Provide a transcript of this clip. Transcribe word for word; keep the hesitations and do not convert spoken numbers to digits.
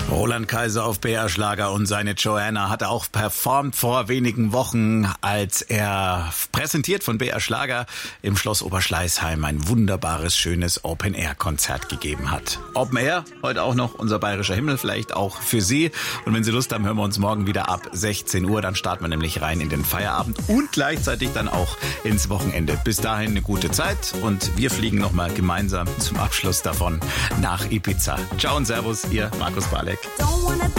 Roland Kaiser auf B R Schlager und seine Joanna hat er auch performt vor wenigen Wochen, als er präsentiert von B R Schlager im Schloss Oberschleißheim ein wunderbares, schönes Open-Air-Konzert gegeben hat. Open Air, heute auch noch unser bayerischer Himmel, vielleicht auch für Sie. Und wenn Sie Lust haben, hören wir uns morgen wieder ab sechzehn Uhr. Dann starten wir nämlich rein in den Feierabend und gleichzeitig dann auch ins Wochenende. Bis dahin eine gute Zeit und wir fliegen nochmal gemeinsam zum Abschluss davon nach Ibiza. Ciao und Servus, Ihr Markus Balek. Don't wanna